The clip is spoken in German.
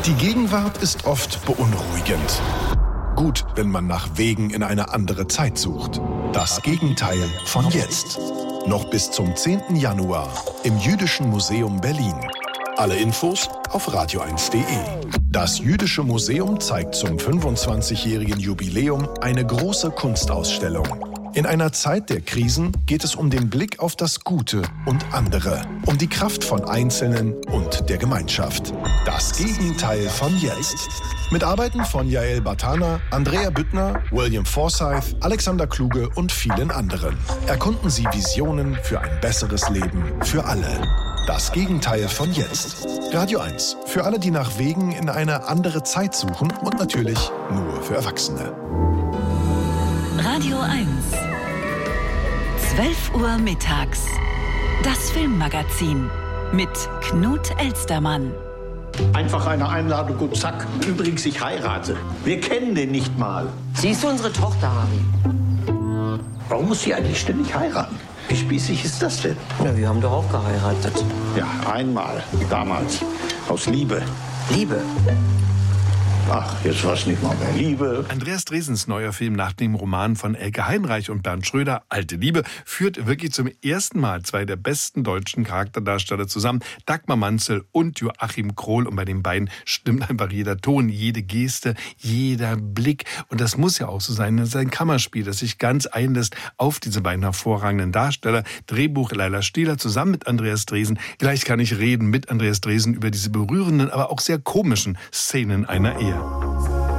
Die Gegenwart ist oft beunruhigend. Gut, wenn man nach Wegen in eine andere Zeit sucht. Das Gegenteil von jetzt. Noch bis zum 10. Januar im Jüdischen Museum Berlin. Alle Infos auf radio1.de. Das Jüdische Museum zeigt zum 25-jährigen Jubiläum eine große Kunstausstellung. In einer Zeit der Krisen geht es um den Blick auf das Gute und andere, um die Kraft von Einzelnen und der Gemeinschaft. Das Gegenteil von jetzt. Mit Arbeiten von Yael Bartana, Andrea Büttner, William Forsythe, Alexander Kluge und vielen anderen. Erkunden Sie Visionen für ein besseres Leben für alle. Das Gegenteil von jetzt. Radio 1. Für alle, die nach Wegen in eine andere Zeit suchen und natürlich nur für Erwachsene. Radio 1. 12 Uhr mittags. Das Filmmagazin mit Knut Elstermann. Einfach eine Einladung und zack. Übrigens, ich heirate. Wir kennen den nicht mal. Sie ist unsere Tochter, Harry. Warum muss sie eigentlich ständig heiraten? Wie spießig ist das denn? Na, wir haben doch auch geheiratet. Ja, einmal. Damals. Aus Liebe. Liebe? Ach, jetzt war es nicht mal mehr Liebe. Andreas Dresens neuer Film nach dem Roman von Elke Heinreich und Bernd Schröder, Alte Liebe, führt wirklich zum ersten Mal zwei der besten deutschen Charakterdarsteller zusammen, Dagmar Manzel und Joachim Krohl. Und bei den beiden stimmt einfach jeder Ton, jede Geste, jeder Blick. Und das muss ja auch so sein. Das ist ein Kammerspiel, das sich ganz einlässt auf diese beiden hervorragenden Darsteller. Drehbuch Laila Stieler zusammen mit Andreas Dresen. Gleich kann ich reden mit Andreas Dresen über diese berührenden, aber auch sehr komischen Szenen einer Ehe.